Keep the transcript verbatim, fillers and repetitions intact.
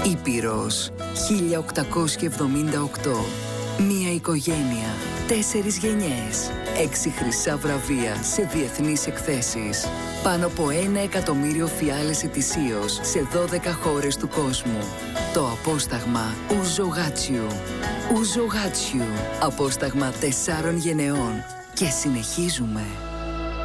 Ήπειρος χίλια οκτακόσια εβδομήντα οκτώ. Μία οικογένεια, τέσσερις γενιές, έξι χρυσά βραβεία σε διεθνείς εκθέσεις. Πάνω από ένα εκατομμύριο φιάλες ετησίως σε δώδεκα χώρες του κόσμου. Το απόσταγμα Ouzo Gatchou. Ouzo Gatchou. Απόσταγμα τεσσάρων γενεών. Και συνεχίζουμε.